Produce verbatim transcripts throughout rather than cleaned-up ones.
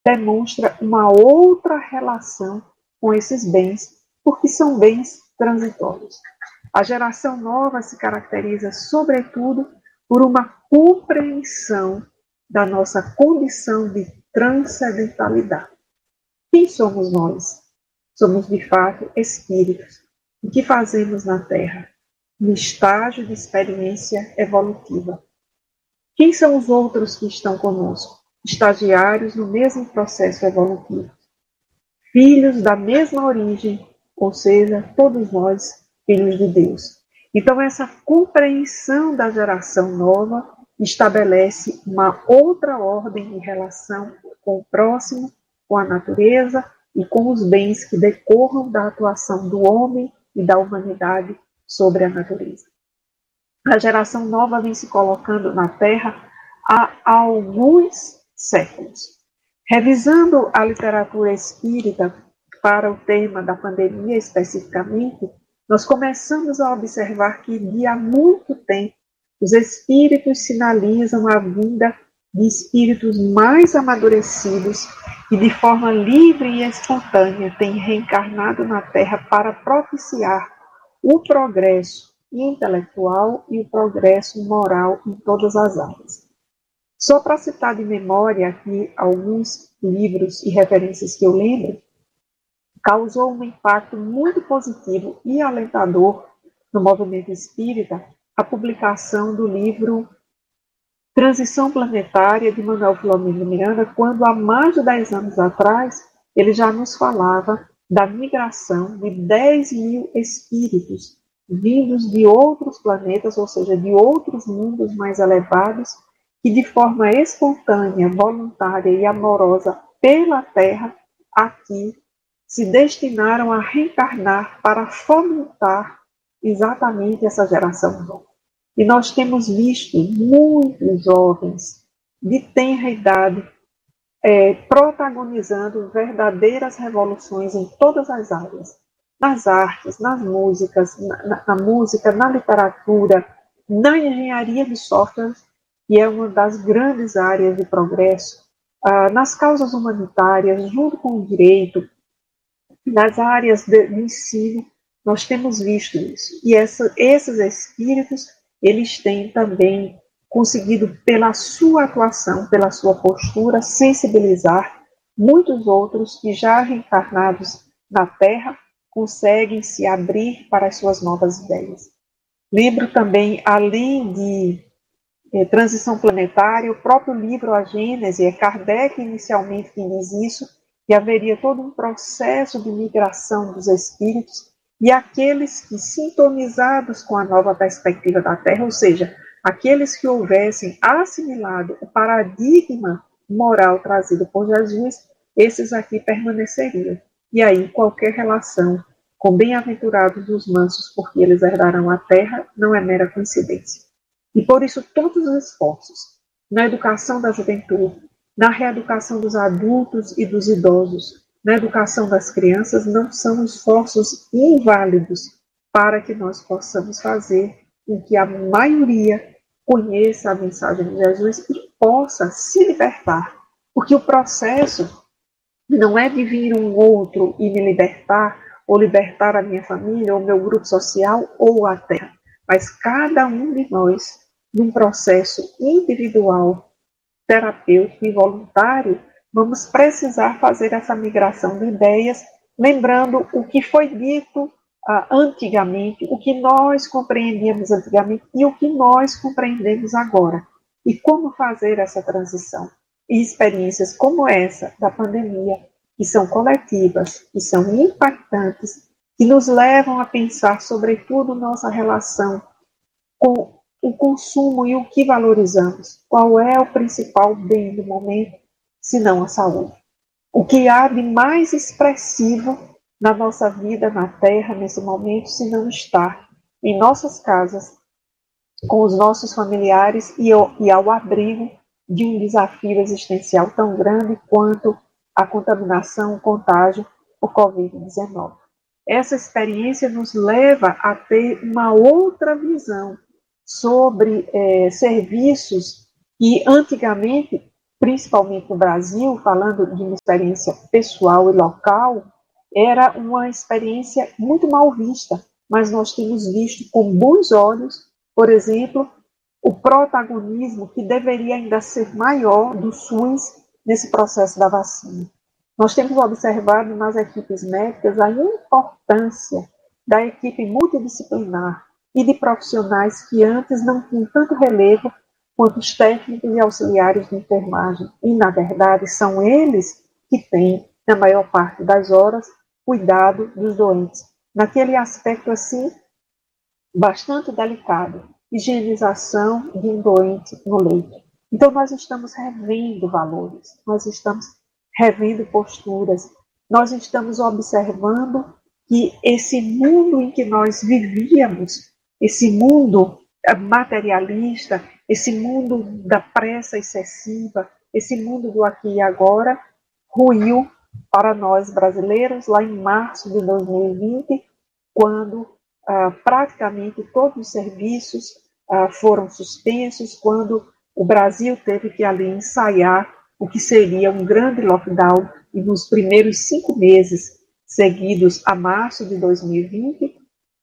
demonstra uma outra relação com esses bens, porque são bens transitórios. A geração nova se caracteriza, sobretudo, por uma compreensão da nossa condição de transcendentalidade. Quem somos nós? Somos, de fato, espíritos. O que fazemos na Terra? No estágio de experiência evolutiva. Quem são os outros que estão conosco? Estagiários no mesmo processo evolutivo. Filhos da mesma origem, ou seja, todos nós, filhos de Deus. Então, essa compreensão da geração nova estabelece uma outra ordem de relação com o próximo, com a natureza e com os bens que decorram da atuação do homem e da humanidade sobre a natureza. A geração nova vem se colocando na Terra há alguns séculos. Revisando a literatura espírita para o tema da pandemia especificamente, nós começamos a observar que de há muito tempo os espíritos sinalizam a vinda de espíritos mais amadurecidos e de forma livre e espontânea têm reencarnado na Terra para propiciar o progresso intelectual e o progresso moral em todas as áreas. Só para citar de memória aqui alguns livros e referências que eu lembro, causou um impacto muito positivo e alentador no movimento espírita a publicação do livro Transição Planetária, de Manuel Filomeno Miranda, quando há mais de dez anos atrás ele já nos falava da migração de dez mil espíritos vindos de outros planetas, ou seja, de outros mundos mais elevados, que de forma espontânea, voluntária e amorosa pela Terra, aqui se destinaram a reencarnar para fomentar exatamente essa geração nova. E nós temos visto muitos jovens de tenra idade é, protagonizando verdadeiras revoluções em todas as áreas, nas artes, nas músicas, na, na música, na literatura, na engenharia de software, que é uma das grandes áreas de progresso, ah, nas causas humanitárias, junto com o direito, nas áreas de, de ensino, nós temos visto isso. E essa, esses espíritos, eles têm também conseguido, pela sua atuação, pela sua postura, sensibilizar muitos outros que já reencarnados na Terra conseguem se abrir para as suas novas ideias. Lembro também, além de eh, Transição Planetária, o próprio livro A Gênese, é Kardec inicialmente que diz isso, que haveria todo um processo de migração dos espíritos e aqueles que, sintonizados com a nova perspectiva da Terra, ou seja, aqueles que houvessem assimilado o paradigma moral trazido por Jesus, esses aqui permaneceriam. E aí qualquer relação com bem-aventurados os mansos, porque eles herdarão a terra, não é mera coincidência. E por isso todos os esforços na educação da juventude, na reeducação dos adultos e dos idosos, na educação das crianças, não são esforços inválidos para que nós possamos fazer com que a maioria conheça a mensagem de Jesus e possa se libertar. Porque o processo não é de vir um outro e me libertar, ou libertar a minha família, ou meu grupo social, ou a terra. Mas cada um de nós, num processo individual, terapêutico e voluntário, vamos precisar fazer essa migração de ideias, lembrando o que foi dito ah, antigamente, o que nós compreendíamos antigamente e o que nós compreendemos agora. E como fazer essa transição. E experiências como essa da pandemia, que são coletivas, que são impactantes, que nos levam a pensar, sobretudo, nossa relação com o consumo e o que valorizamos. Qual é o principal bem do momento, se não a saúde? O que há de mais expressivo na nossa vida na Terra, nesse momento, se não estar em nossas casas, com os nossos familiares e ao, e ao abrigo de um desafio existencial tão grande quanto a contaminação, o contágio, o covid dezenove. Essa experiência nos leva a ter uma outra visão sobre é, serviços que antigamente principalmente no Brasil, falando de uma experiência pessoal e local, era uma experiência muito mal vista, mas nós temos visto com bons olhos, por exemplo, o protagonismo que deveria ainda ser maior do SUS nesse processo da vacina. Nós temos observado nas equipes médicas a importância da equipe multidisciplinar e de profissionais que antes não tinham tanto relevo quanto os técnicos e auxiliares de enfermagem. E, na verdade, são eles que têm, na maior parte das horas, cuidado dos doentes. Naquele aspecto, assim, bastante delicado, higienização de um doente no leito. Então, nós estamos revendo valores, nós estamos revendo posturas, nós estamos observando que esse mundo em que nós vivíamos, esse mundo materialista, esse mundo da pressa excessiva, esse mundo do aqui e agora, ruiu para nós brasileiros lá em março de dois mil e vinte, quando ah, praticamente todos os serviços ah, foram suspensos, quando o Brasil teve que ali ensaiar o que seria um grande lockdown, e nos primeiros cinco meses seguidos a março de dois mil e vinte,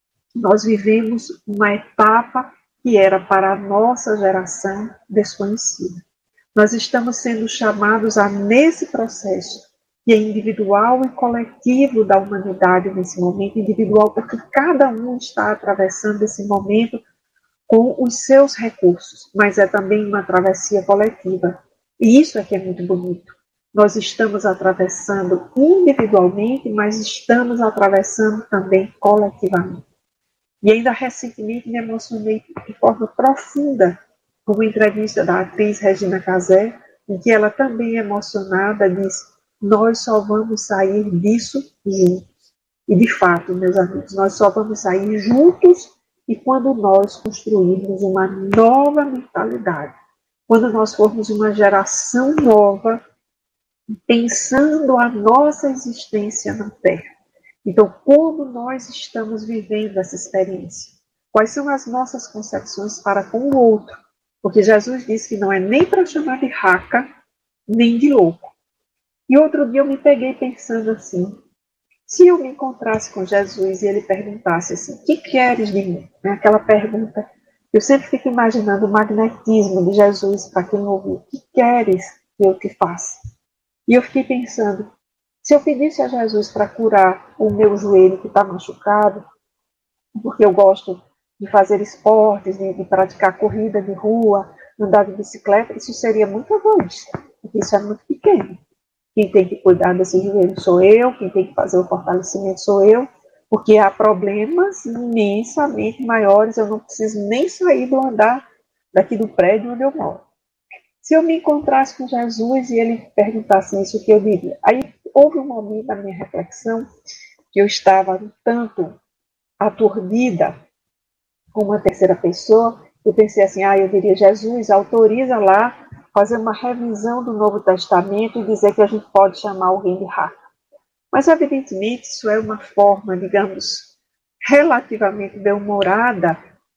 nós vivemos uma etapa que era para a nossa geração desconhecida. Nós estamos sendo chamados a, nesse processo, que é individual e coletivo da humanidade nesse momento, individual porque cada um está atravessando esse momento com os seus recursos, mas é também uma travessia coletiva. E isso é que é muito bonito. Nós estamos atravessando individualmente, mas estamos atravessando também coletivamente. E ainda recentemente me emocionei de forma profunda com uma entrevista da atriz Regina Casé, em que ela também emocionada disse: nós só vamos sair disso juntos. E de fato, meus amigos, nós só vamos sair juntos e quando nós construirmos uma nova mentalidade, quando nós formos uma geração nova, pensando a nossa existência na Terra. Então, como nós estamos vivendo essa experiência? Quais são as nossas concepções para com o outro? Porque Jesus disse que não é nem para chamar de raca, nem de louco. E outro dia eu me peguei pensando assim, se eu me encontrasse com Jesus e ele perguntasse assim, o que queres de mim? Aquela pergunta, eu sempre fico imaginando o magnetismo de Jesus para quem ouviu, o que queres que eu te faça? E eu fiquei pensando, se eu pedisse a Jesus para curar o meu joelho que está machucado, porque eu gosto de fazer esportes, de, de praticar corrida de rua, andar de bicicleta, isso seria muito egoísta, porque isso é muito pequeno. Quem tem que cuidar desse joelho sou eu, quem tem que fazer o fortalecimento sou eu, porque há problemas imensamente maiores, eu não preciso nem sair do andar daqui do prédio onde eu moro. Se eu me encontrasse com Jesus e ele perguntasse isso, o que eu diria? Aí houve um momento da minha reflexão que eu estava um tanto aturdida com uma terceira pessoa. Eu pensei assim, ah, eu diria, Jesus, autoriza lá fazer uma revisão do Novo Testamento e dizer que a gente pode chamar alguém de raca. Mas, evidentemente, isso é uma forma, digamos, relativamente bem-humorada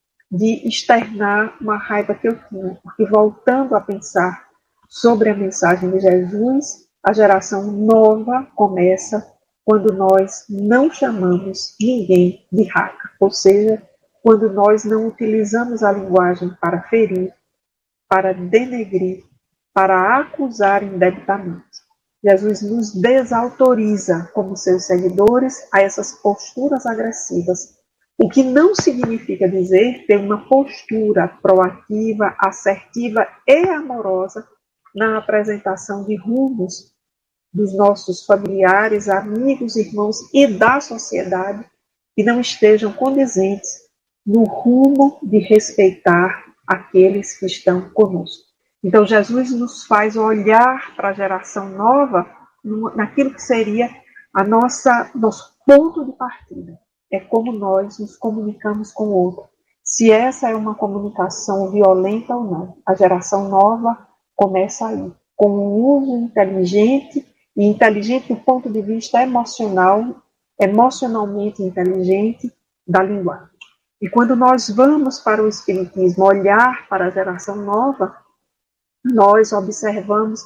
de externar uma raiva que eu tinha. Porque, voltando a pensar sobre a mensagem de Jesus, a geração nova começa quando nós não chamamos ninguém de raca. Ou seja, quando nós não utilizamos a linguagem para ferir, para denegrir, para acusar indebitamente. Jesus nos desautoriza, como seus seguidores, a essas posturas agressivas, o que não significa dizer ter uma postura proativa, assertiva e amorosa na apresentação de rumos dos nossos familiares, amigos, irmãos e da sociedade que não estejam condizentes no rumo de respeitar aqueles que estão conosco. Então, Jesus nos faz olhar para a geração nova naquilo que seria a nossa, nosso ponto de partida. É como nós nos comunicamos com o outro. Se essa é uma comunicação violenta ou não. A geração nova começa aí, com um uso inteligente, e inteligente do ponto de vista emocional, emocionalmente inteligente da linguagem. E quando nós vamos para o Espiritismo olhar para a geração nova, nós observamos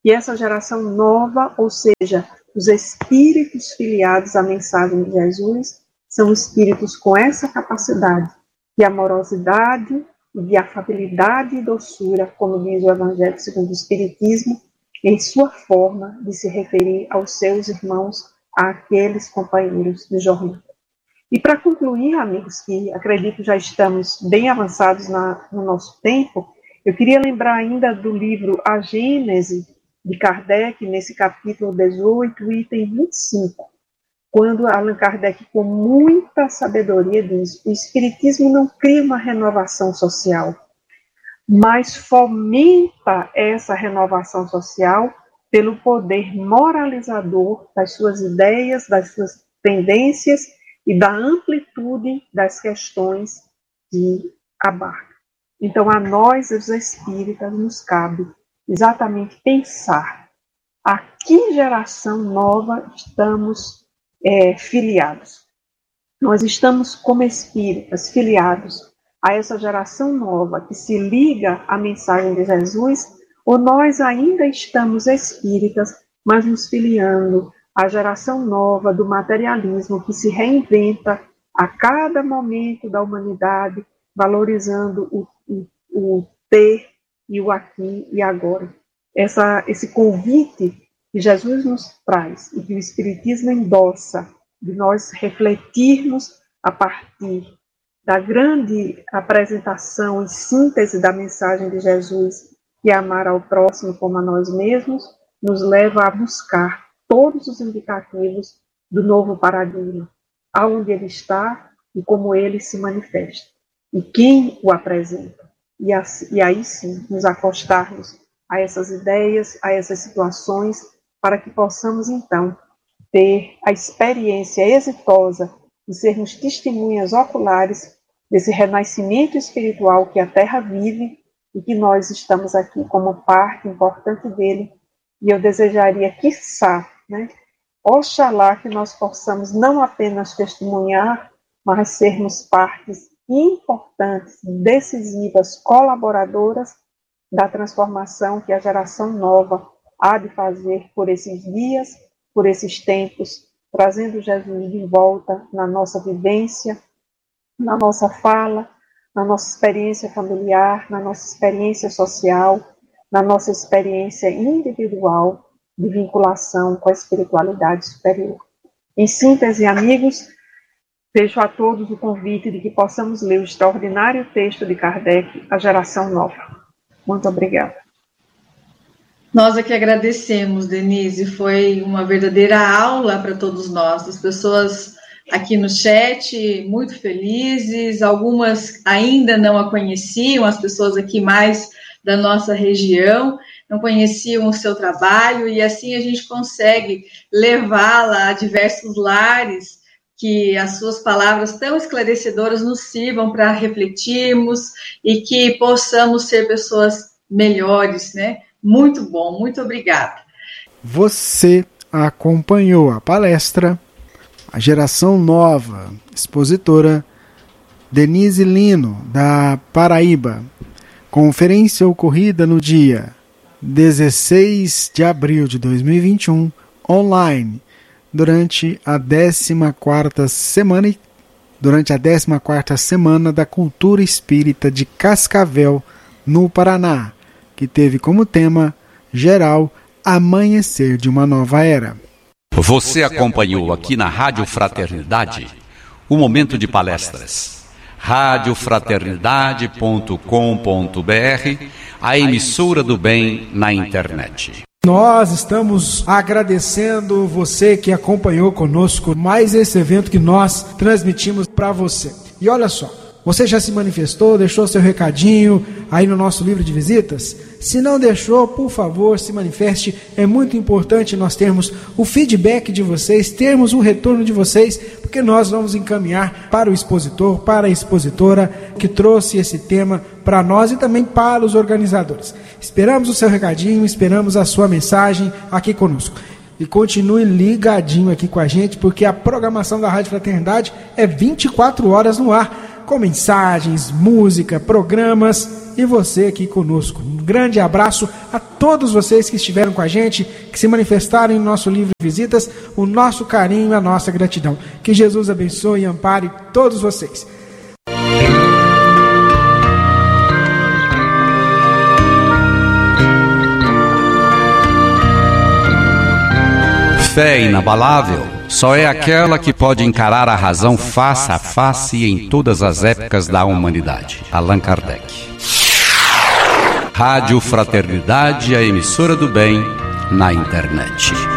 E essa geração nova, ou seja, os espíritos filiados à mensagem de Jesus, são espíritos com essa capacidade de amorosidade, de afabilidade e doçura, como diz o Evangelho segundo o Espiritismo, em sua forma de se referir aos seus irmãos, àqueles companheiros de jornada. E para concluir, amigos, que acredito já estamos bem avançados na, no nosso tempo, eu queria lembrar ainda do livro A Gênese, de Kardec, nesse capítulo dezoito, item vinte e cinco, quando Allan Kardec, com muita sabedoria, diz: o Espiritismo não cria uma renovação social, mas fomenta essa renovação social pelo poder moralizador das suas ideias, das suas tendências e da amplitude das questões que abarca. Então, a nós, os espíritas, nos cabe exatamente pensar a que geração nova estamos é, filiados. Nós estamos, como espíritas, filiados a essa geração nova que se liga à mensagem de Jesus, ou nós ainda estamos espíritas, mas nos filiando à geração nova do materialismo que se reinventa a cada momento da humanidade, valorizando o, o, o ter e o aqui e agora. Essa, esse convite que Jesus nos traz e que o Espiritismo endossa, de nós refletirmos a partir da grande apresentação e síntese da mensagem de Jesus, que é amar ao próximo como a nós mesmos, nos leva a buscar todos os indicativos do novo paradigma, aonde ele está e como ele se manifesta, e quem o apresenta. E, assim, e aí sim, nos acostarmos a essas ideias, a essas situações, para que possamos então ter a experiência exitosa de sermos testemunhas oculares desse renascimento espiritual que a Terra vive e que nós estamos aqui como parte importante dele. E eu desejaria, quiçá, né, oxalá que nós possamos não apenas testemunhar, mas sermos partes importantes, decisivas, colaboradoras da transformação que a geração nova há de fazer por esses dias, por esses tempos, trazendo Jesus de volta na nossa vivência, na nossa fala, na nossa experiência familiar, na nossa experiência social, na nossa experiência individual de vinculação com a espiritualidade superior. Em síntese, amigos, deixo a todos o convite de que possamos ler o extraordinário texto de Kardec, A Geração Nova. Muito obrigada. Nós aqui agradecemos, Denise, foi uma verdadeira aula para todos nós. As pessoas aqui no chat muito felizes, algumas ainda não a conheciam, as pessoas aqui mais da nossa região não conheciam o seu trabalho, e assim a gente consegue levá-la a diversos lares, que as suas palavras tão esclarecedoras nos sirvam para refletirmos e que possamos ser pessoas melhores, né? Muito bom, muito obrigada. Você acompanhou a palestra A Geração Nova, expositora Denise Lino, da Paraíba. Conferência ocorrida no dia dezesseis de abril de dois mil e vinte e um, online, durante a décima quarta semana, durante a décima quarta semana da Cultura Espírita de Cascavel, no Paraná, que teve como tema geral Amanhecer de uma Nova Era. Você acompanhou aqui na Rádio Fraternidade o momento de palestras. rádio fraternidade ponto com ponto b r, a emissora do bem na internet. Nós estamos agradecendo você que acompanhou conosco mais esse evento que nós transmitimos para você. E olha só, você já se manifestou, deixou seu recadinho aí no nosso livro de visitas? Se não deixou, por favor, se manifeste. É muito importante nós termos o feedback de vocês, termos o retorno de vocês, porque nós vamos encaminhar para o expositor, para a expositora que trouxe esse tema para nós e também para os organizadores. Esperamos o seu recadinho, esperamos a sua mensagem aqui conosco. E continue ligadinho aqui com a gente, porque a programação da Rádio Fraternidade é vinte e quatro horas no ar, com mensagens, música, programas e você aqui conosco. Um grande abraço a todos vocês que estiveram com a gente, que se manifestaram em nosso livro de visitas, o nosso carinho e a nossa gratidão. Que Jesus abençoe e ampare todos vocês. Fé inabalável só é aquela que pode encarar a razão face a face em todas as épocas da humanidade. Allan Kardec. Rádio Fraternidade, a emissora do bem na internet.